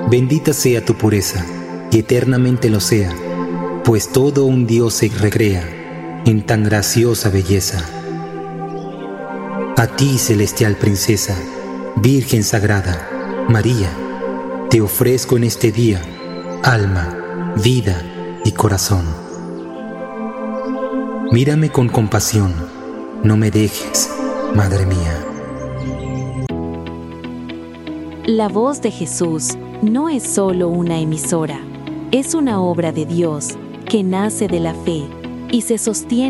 Bendita sea tu pureza, y eternamente lo sea, pues todo un Dios se recrea en tan graciosa belleza. A ti, celestial princesa, Virgen sagrada, María, te ofrezco en este día alma, vida y corazón. Mírame con compasión, no me dejes, Madre mía. La voz de Jesús no es solo una emisora, es una obra de Dios que nace de la fe y se sostiene